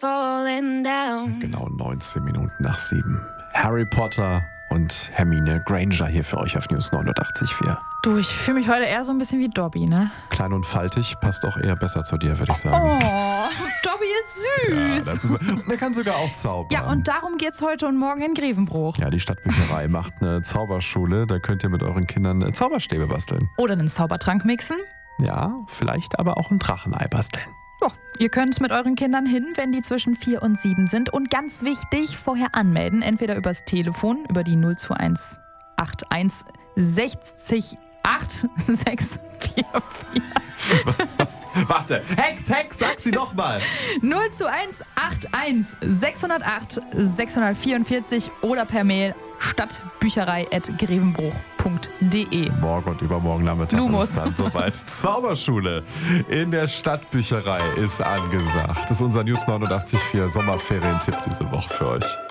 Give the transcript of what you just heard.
falling down. Genau 19 Minuten nach 7. Harry Potter und Hermine Granger hier für euch auf News 89.4. Du, ich fühle mich heute eher so ein bisschen wie Dobby, ne? Klein und faltig, passt auch eher besser zu dir, würde ich sagen. Oh, Dobby ist süß. Ja, das ist, und er kann sogar auch zaubern. Ja, und darum geht's heute und morgen in Grevenbruch. Ja, die Stadtbücherei macht eine Zauberschule. Da könnt ihr mit euren Kindern Zauberstäbe basteln. Oder einen Zaubertrank mixen. Ja, vielleicht aber auch ein Drachenei basteln. Ja, ihr könnt mit euren Kindern hin, wenn die zwischen 4 und 7 sind. Und ganz wichtig, vorher anmelden. Entweder übers Telefon, über die 021 81 60 8644. Warte, Hex, sag sie doch mal. 021 81 608 644 oder per Mail stadtbücherei@grevenbruch.de. Morgen und übermorgen Nachmittag Lumos. ist es dann soweit. Zauberschule in der Stadtbücherei ist angesagt. Das ist unser News 89.4 Sommerferientipp diese Woche für euch.